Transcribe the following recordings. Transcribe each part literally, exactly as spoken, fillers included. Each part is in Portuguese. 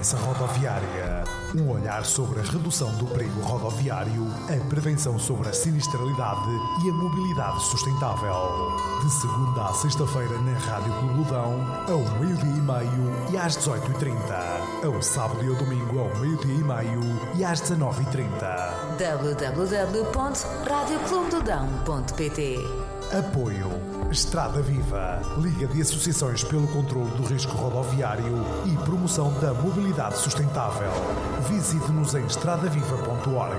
Segurança Rodoviária. Um olhar sobre a redução do perigo rodoviário, a prevenção sobre a sinistralidade e a mobilidade sustentável. De segunda à sexta-feira na Rádio Clube Lodão, ao meio-dia e meio e às dezoito e trinta. Ao sábado e ao domingo, ao meio-dia e meio e às dezanove e trinta. w w w ponto rádio clube lodão ponto p t. Apoio Estrada Viva, Liga de Associações pelo Controlo do Risco Rodoviário e Promoção da Mobilidade Sustentável. Visite-nos em estrada viva ponto org.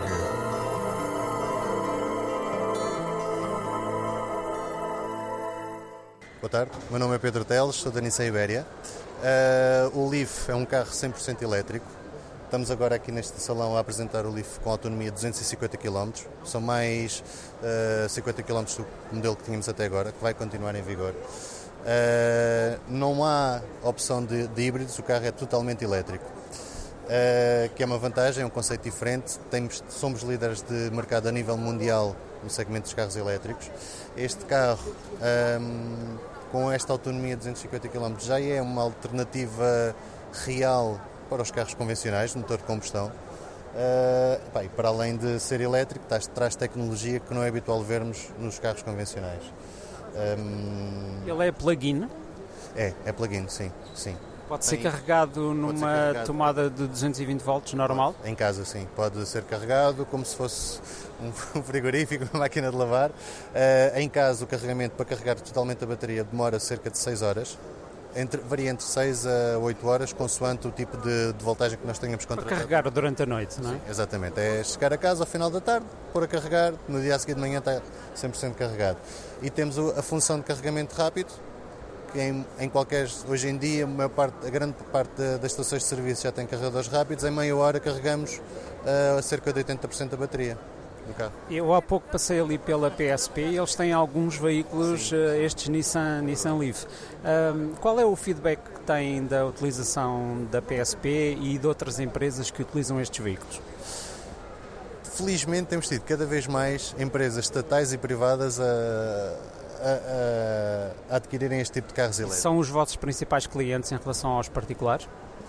Boa tarde, meu nome é Pedro Teles, sou da Nissan Ibéria. Uh, o Leaf é um carro cem por cento elétrico. Estamos agora aqui neste salão a apresentar o Leaf com autonomia de duzentos e cinquenta quilómetros. São mais uh, cinquenta quilómetros do modelo que tínhamos até agora, que vai continuar em vigor. Uh, não há opção de, de híbridos, o carro é totalmente elétrico. Uh, que é uma vantagem, é um conceito diferente. Temos, somos líderes de mercado a nível mundial no segmento dos carros elétricos. Este carro, um, com esta autonomia de duzentos e cinquenta quilómetros, já é uma alternativa real para os carros convencionais, de motor de combustão. Uh, pá, e para além de ser elétrico, traz, traz tecnologia que não é habitual vermos nos carros convencionais. Um, Ele é plug-in? É, é plug-in, sim, sim. Pode Tem, ser carregado numa ser carregado. tomada de duzentos e vinte volts normal? Em casa, sim. Pode ser carregado como se fosse um frigorífico, uma máquina de lavar. Uh, em casa, o carregamento para carregar totalmente a bateria demora cerca de seis horas. Entre, varia entre seis a oito horas, consoante o tipo de, de voltagem que nós tenhamos contratado. Para carregar durante a noite, não é? Sim, exatamente. É chegar a casa ao final da tarde, pôr a carregar, no dia a seguir de manhã está cem por cento carregado. E temos a função de carregamento rápido, que em, em qualquer, hoje em dia, a, maior parte, a grande parte das estações de serviço já tem carregadores rápidos, em meia hora carregamos uh, cerca de oitenta por cento da bateria do carro. Eu há pouco passei ali pela P S P e eles têm alguns veículos, uh, estes Nissan, Nissan Leaf. Um, qual é o feedback que têm da utilização da P S P e de outras empresas que utilizam estes veículos? Felizmente temos tido cada vez mais empresas estatais e privadas a, a, a, a adquirirem este tipo de carros elétricos. São os vossos principais clientes em relação aos particulares?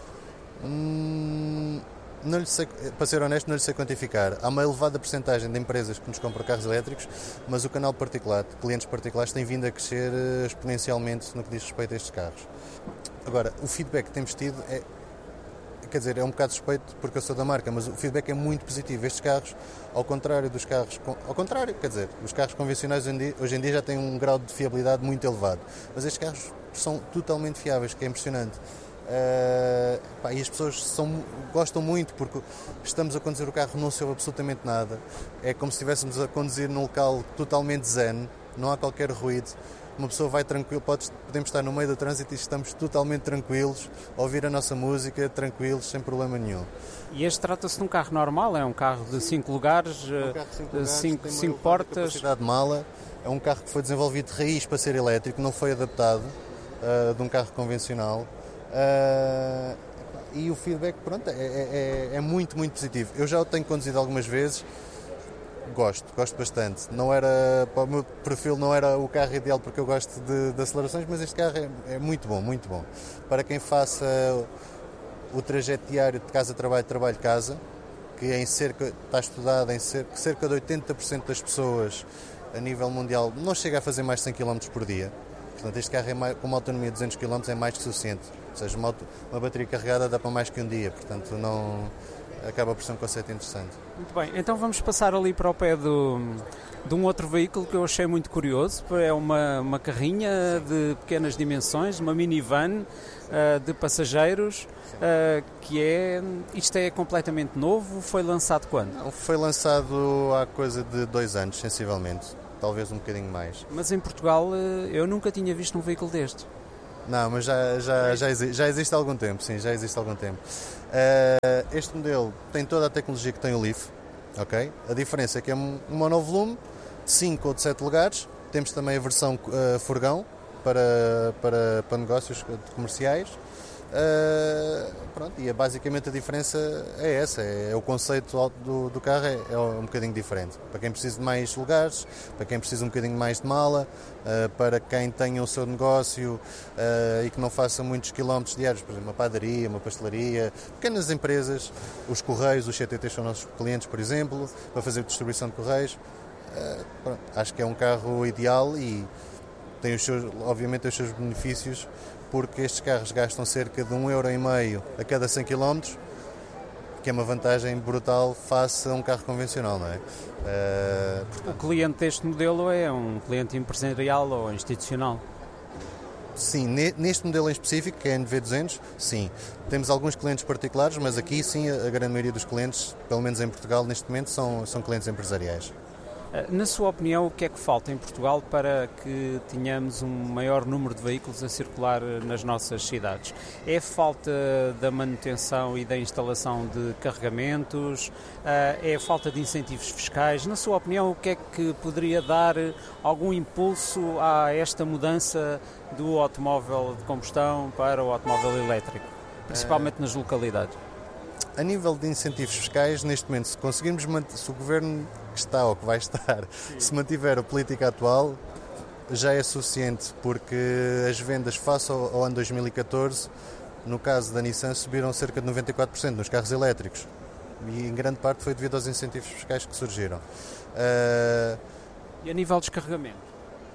Hum, não lhe sei, para ser honesto, não lhe sei quantificar. Há uma elevada percentagem de empresas que nos compram carros elétricos, mas o canal particular, de clientes particulares, tem vindo a crescer exponencialmente no que diz respeito a estes carros. Agora, o feedback que temos tido é, quer dizer, é um bocado suspeito porque eu sou da marca, mas o feedback é muito positivo. Estes carros, ao contrário dos carros, ao contrário, quer dizer, os carros convencionais hoje em dia, hoje em dia já têm um grau de fiabilidade muito elevado, mas estes carros são totalmente fiáveis, que é impressionante. Uh, pá, e as pessoas são, gostam muito porque estamos a conduzir o carro, não se ouve absolutamente nada, é como se estivéssemos a conduzir num local totalmente zen, não há qualquer ruído, uma pessoa vai tranquilo, pode, podemos estar no meio do trânsito e estamos totalmente tranquilos, a ouvir a nossa música, tranquilos, sem problema nenhum. E este trata-se de um carro normal, é um carro de cinco lugares, um carro de cinco, lugares cinco, tem cinco portas. Capacidade de mala, é um carro que foi desenvolvido de raiz para ser elétrico, não foi adaptado uh, de um carro convencional. Uh, e o feedback, pronto, é, é, é muito, muito positivo. Eu já o tenho conduzido algumas vezes, gosto, gosto bastante. Não era, para o meu perfil não era o carro ideal porque eu gosto de, de acelerações, mas este carro é, é muito bom, muito bom. Para quem faça o trajeto diário de casa-trabalho, trabalho-casa, que em cerca, está estudado em cerca, cerca de oitenta por cento das pessoas a nível mundial não chega a fazer mais de cem quilómetros por dia. Portanto, este carro é mais, com uma autonomia de duzentos quilómetros é mais que suficiente. Ou seja, uma, auto, uma bateria carregada dá para mais que um dia. Portanto, não, acaba por ser um conceito interessante. Muito bem, então vamos passar ali para o pé do, de um outro veículo que eu achei muito curioso. É uma, uma carrinha de pequenas dimensões, uma minivan uh, de passageiros, uh, que é... Isto é completamente novo, foi lançado quando? Foi lançado há coisa de dois anos, sensivelmente. Talvez um bocadinho mais. Mas em Portugal eu nunca tinha visto um veículo deste. Não, mas já, já, já, existe, já existe há algum tempo, sim, já existe há algum tempo. Uh, este modelo tem toda a tecnologia que tem o Leaf, ok? A diferença é que é um monovolume de cinco ou de sete lugares. Temos também a versão uh, furgão, para, para, para negócios comerciais. Uh, pronto, e é basicamente a diferença é essa, é, é o conceito do, do carro é, é um bocadinho diferente. Para quem precisa de mais lugares, para quem precisa um bocadinho mais de mala, uh, para quem tenha o seu negócio uh, e que não faça muitos quilómetros diários, por exemplo, uma padaria, uma pastelaria, pequenas empresas, os correios, os C T Ts são nossos clientes, por exemplo, para fazer distribuição de correios. Uh, pronto, acho que é um carro ideal e tem os seus, obviamente os seus benefícios, porque estes carros gastam cerca de um euro e meio a cada cem quilómetros, que é uma vantagem brutal face a um carro convencional, não é? Uh, portanto, o cliente deste modelo é um cliente empresarial ou institucional? Sim, neste modelo em específico, que é a N V duzentos, sim. Temos alguns clientes particulares, mas aqui sim a grande maioria dos clientes, pelo menos em Portugal neste momento, são, são clientes empresariais. Na sua opinião, o que é que falta em Portugal para que tenhamos um maior número de veículos a circular nas nossas cidades? É a falta da manutenção e da instalação de carregamentos? É a falta de incentivos fiscais? Na sua opinião, o que é que poderia dar algum impulso a esta mudança do automóvel de combustão para o automóvel elétrico, principalmente nas localidades? A nível de incentivos fiscais, neste momento, se conseguirmos manter, se o governo que está ou que vai estar, sim, se mantiver a política atual, já é suficiente, porque as vendas face ao, ao ano dois mil e catorze, no caso da Nissan, subiram cerca de noventa e quatro por cento nos carros elétricos. E em grande parte foi devido aos incentivos fiscais que surgiram. Uh... E a nível de descarregamento?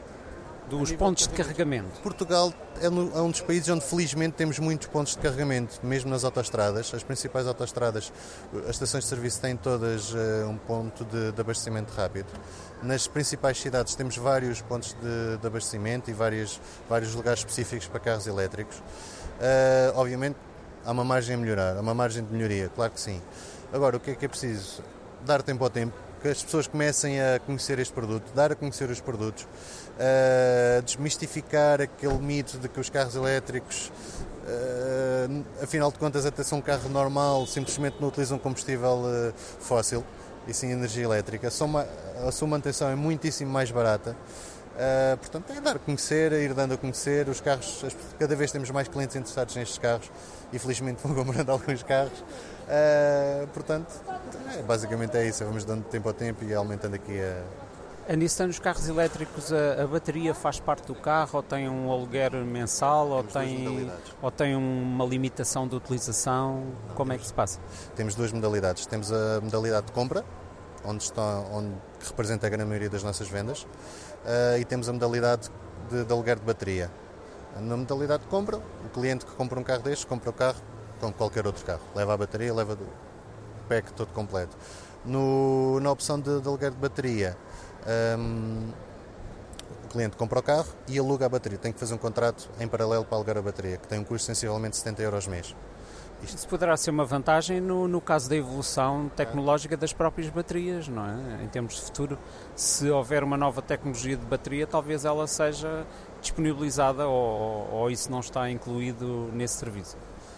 Dos pontos de carregamento? Portugal é um dos países onde felizmente temos muitos pontos de carregamento, mesmo nas autoestradas. As principais autoestradas, as estações de serviço têm todas uh, um ponto de, de abastecimento rápido. Nas principais cidades temos vários pontos de, de abastecimento e vários, vários lugares específicos para carros elétricos. Uh, obviamente há uma margem a melhorar, há uma margem de melhoria, claro que sim. Agora, o que é que é preciso? Dar tempo ao tempo, que as pessoas comecem a conhecer este produto, dar a conhecer os produtos, uh, desmistificar aquele mito de que os carros elétricos, uh, afinal de contas, até são um carro normal, simplesmente não utilizam combustível uh, fóssil e sim energia elétrica. A sua manutenção é muitíssimo mais barata. Uh, portanto, é dar a conhecer, é ir dando a conhecer os carros. Cada vez temos mais clientes interessados nestes carros e felizmente vão comprando alguns carros. Uh, portanto, é, basicamente é isso, vamos dando tempo ao tempo e aumentando aqui a... A Nissan, nos carros elétricos, a, a bateria faz parte do carro ou tem um aluguer mensal ou tem, ou tem uma limitação de utilização? Como é que se passa? Temos duas modalidades. Temos a modalidade de compra, onde, está, onde representa a grande maioria das nossas vendas, uh, e temos a modalidade de, de aluguer de bateria. Na modalidade de compra, o cliente que compra um carro destes, compra o carro como qualquer outro carro. Leva a bateria, leva o pack todo completo. No, na opção de, de aluguer de bateria, um, o cliente compra o carro e aluga a bateria. Tem que fazer um contrato em paralelo para alugar a bateria, que tem um custo sensivelmente de setenta euros mês. Isto... Isso poderá ser uma vantagem no, no caso da evolução tecnológica das próprias baterias, não é? Em termos de futuro, se houver uma nova tecnologia de bateria, talvez ela seja disponibilizada ou, ou isso não está incluído nesse serviço.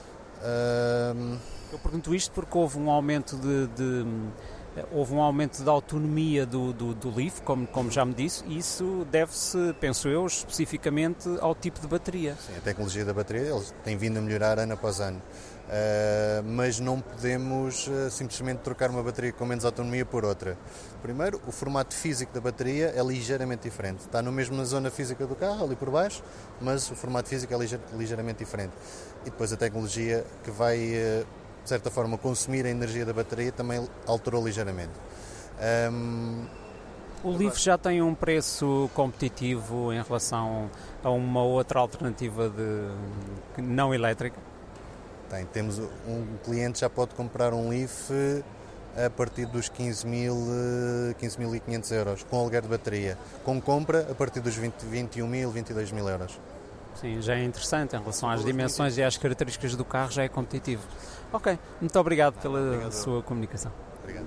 Um... Eu pergunto isto porque houve um aumento de, de houve um aumento da autonomia do, do, do Leaf, como, como já me disse, e isso deve-se, penso eu, especificamente ao tipo de bateria. Sim, a tecnologia da bateria eles têm vindo a melhorar ano após ano, uh, mas não podemos uh, simplesmente trocar uma bateria com menos autonomia por outra. Primeiro, o formato físico da bateria é ligeiramente diferente. Está no mesmo na zona física do carro, ali por baixo, mas o formato físico é ligeir, ligeiramente diferente. E depois a tecnologia que vai, de certa forma, consumir a energia da bateria também alterou ligeiramente. Um... O Leaf já tem um preço competitivo em relação a uma outra alternativa de não elétrica? Tem. Temos um cliente já pode comprar um Leaf a partir dos quinze mil e quinhentos euros, com aluguer de bateria. Com compra a partir dos vinte, vinte e um mil, vinte e dois mil euros. Sim, já é interessante, em relação às dimensões e às características do carro, já é competitivo. Ok, muito obrigado pela obrigado. sua comunicação. Obrigado.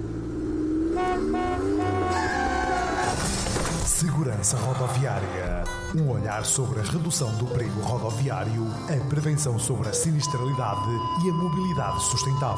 Segurança Rodoviária. Um olhar sobre a redução do perigo rodoviário, a prevenção sobre a sinistralidade e a mobilidade sustentável.